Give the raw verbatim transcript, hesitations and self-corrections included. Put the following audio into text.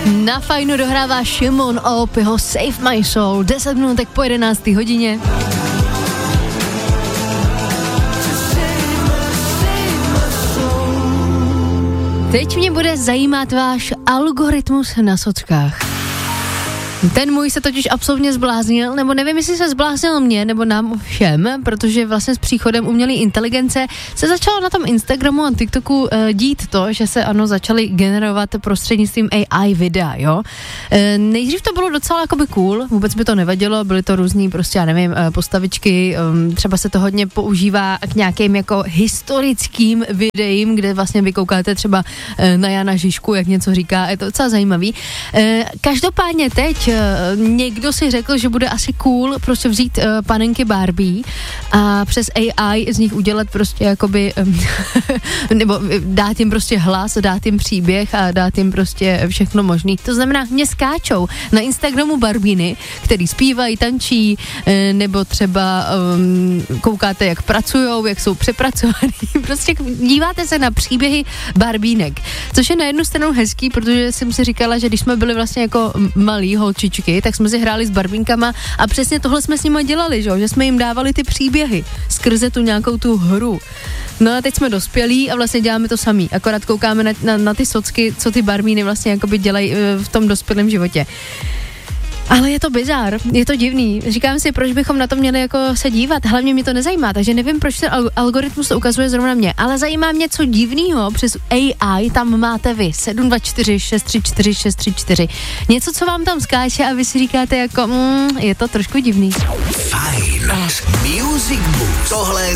Na Fajnu dohrává Šimon a Oppiho Save My Soul. deset minutek po jedenácté hodině. Teď mě bude zajímat váš algoritmus na sockách. Ten můj se totiž absolutně zbláznil, nebo nevím, jestli se zbláznil mě, nebo nám všem, protože vlastně s příchodem umělé inteligence se začalo na tom Instagramu a TikToku uh, dít to, že se ano začaly generovat prostřednictvím A I videa, jo. Uh, nejdřív to bylo docela jakoby cool, vůbec by to nevadilo, byly to různý prostě, já nevím, uh, postavičky, um, třeba se to hodně používá k nějakým jako historickým videím, kde vlastně vy koukáte třeba uh, na Jana Žižku, jak něco říká, je to docela zajímavý. Uh, každopádně teď někdo si řekl, že bude asi cool prostě vzít uh, panenky Barbie a přes A I z nich udělat prostě jakoby um, nebo dát jim prostě hlas, dát jim příběh a dát jim prostě všechno možný. To znamená, mě skáčou na Instagramu Barbíny, který zpívají, tančí, uh, nebo třeba um, koukáte, jak pracujou, jak jsou přepracovaný. Prostě díváte se na příběhy Barbínek, což je na jednu stranu hezký, protože jsem si říkala, že když jsme byli vlastně jako malí holčičky, tak jsme si hráli s Barbínkama a přesně tohle jsme s nimi dělali, že, že jsme jim dávali ty příběhy skrze tu nějakou tu hru. No a teď jsme dospělí a vlastně děláme to samý, akorát koukáme na, na, na ty socky, co ty Barbíny vlastně jakoby dělají v tom dospělém životě. Ale je to bizár, je to divný. Říkám si, proč bychom na to měli jako se dívat. Hlavně mě to nezajímá, takže nevím, proč ten algoritmus to ukazuje zrovna mě. Ale zajímá mě co divného přes A I, tam máte vy. sedm dva čtyři šest tři čtyři šest tři čtyři. Něco, co vám tam skáče a vy si říkáte jako, mm, je to trošku divný. Fajn. Music Boost. Tohle